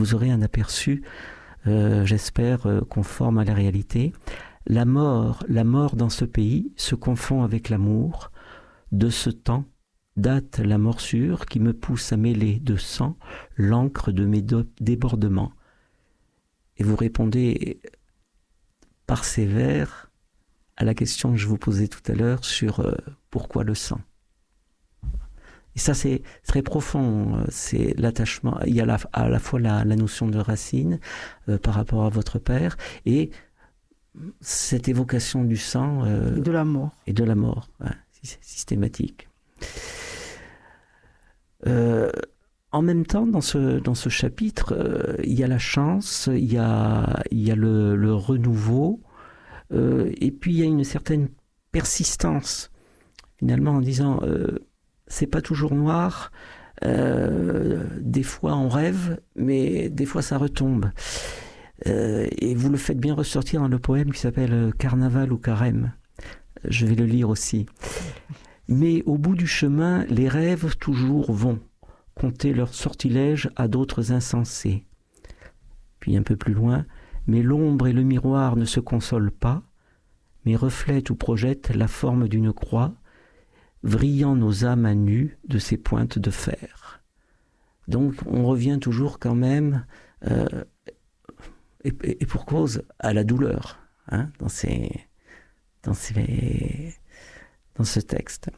Vous aurez un aperçu, j'espère, conforme à la réalité. La mort dans ce pays se confond avec l'amour. De ce temps date la morsure qui me pousse à mêler de sang l'encre de mes débordements. Et vous répondez par ces vers à la question que je vous posais tout à l'heure sur pourquoi le sang. Et ça, c'est très profond, c'est l'attachement. Il y a à la fois la notion de racine par rapport à votre père et cette évocation du sang. Et de la mort. Et de la mort, ouais, systématique. En même temps, dans ce chapitre, il y a la chance, il y a le renouveau, et puis il y a une certaine persistance, finalement, en disant c'est pas toujours noir, des fois on rêve, mais des fois ça retombe. Et vous le faites bien ressortir dans le poème qui s'appelle Carnaval ou Carême. Je vais le lire aussi. Mais au bout du chemin, les rêves toujours vont compter leurs sortilèges à d'autres insensés. Puis un peu plus loin, mais l'ombre et le miroir ne se consolent pas, mais reflètent ou projettent la forme d'une croix, vrillant nos âmes à nu de ses pointes de fer. Donc on revient toujours quand même, et pour cause, à la douleur, hein, dans ce texte.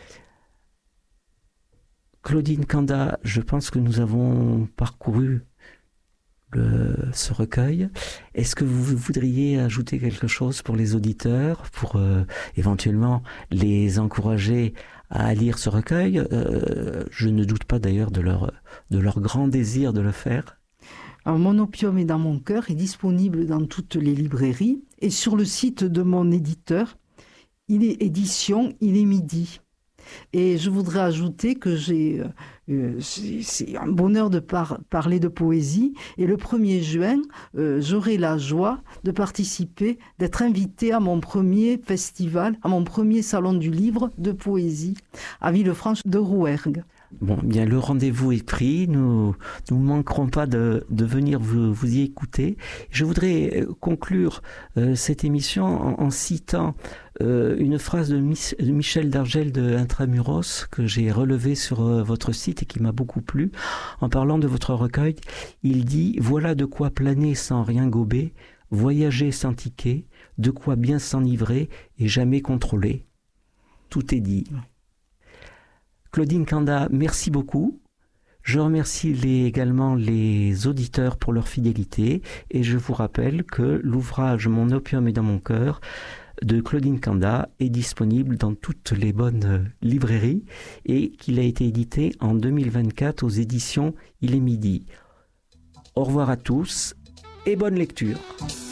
Claudine Kanda, je pense que nous avons parcouru ce recueil. Est-ce que vous voudriez ajouter quelque chose pour les auditeurs, pour éventuellement les encourager à lire ce recueil? Je ne doute pas d'ailleurs de leur grand désir de le faire. Alors, Mon opium est dans mon cœur est disponible dans toutes les librairies et sur le site de mon éditeur, il est midi. Et je voudrais ajouter que c'est un bonheur de parler de poésie. Et le 1er juin, j'aurai la joie de participer, d'être invitée à mon premier festival, à mon premier salon du livre de poésie à Villefranche de Rouergue. Bon, bien, le rendez-vous est pris. Nous ne manquerons pas de venir vous y écouter. Je voudrais conclure cette émission en citant une phrase de Michel Dargel de Intramuros que j'ai relevée sur votre site et qui m'a beaucoup plu. En parlant de votre recueil, il dit « Voilà de quoi planer sans rien gober, voyager sans ticket, de quoi bien s'enivrer et jamais contrôler. » Tout est dit. Claudine Kanda, merci beaucoup. Je remercie également les auditeurs pour leur fidélité et je vous rappelle que l'ouvrage Mon opium est dans mon cœur de Claudine Kanda est disponible dans toutes les bonnes librairies et qu'il a été édité en 2024 aux éditions Il est midi. Au revoir à tous et bonne lecture.